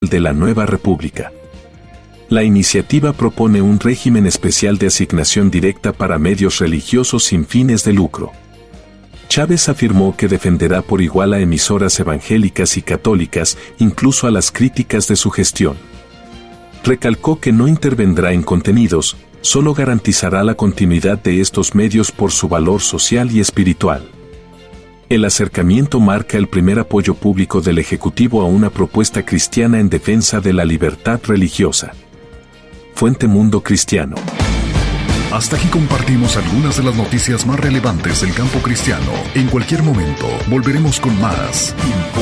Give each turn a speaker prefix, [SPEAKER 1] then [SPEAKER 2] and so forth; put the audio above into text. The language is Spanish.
[SPEAKER 1] el de la nueva república. La iniciativa propone un régimen especial de asignación directa para medios religiosos sin fines de lucro. Chávez afirmó que defenderá por igual a emisoras evangélicas y católicas, incluso a las críticas de su gestión. Recalcó que no intervendrá en contenidos, solo garantizará la continuidad de estos medios por su valor social y espiritual. El acercamiento marca el primer apoyo público del Ejecutivo a una propuesta cristiana en defensa de la libertad religiosa. Fuente Mundo Cristiano.
[SPEAKER 2] Hasta aquí compartimos algunas de las noticias más relevantes del campo cristiano. En cualquier momento, volveremos con más.